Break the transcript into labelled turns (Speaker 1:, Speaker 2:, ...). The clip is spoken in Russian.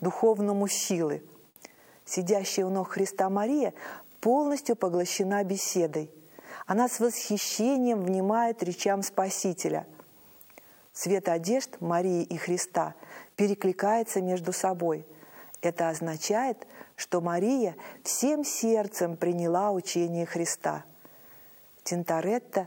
Speaker 1: духовному силы. Сидящая у ног Христа Мария полностью поглощена беседой. Она с восхищением внимает речам Спасителя. Цвет одежд Марии и Христа перекликается между собой. Это означает, что Мария всем сердцем приняла учение Христа. Тинторетто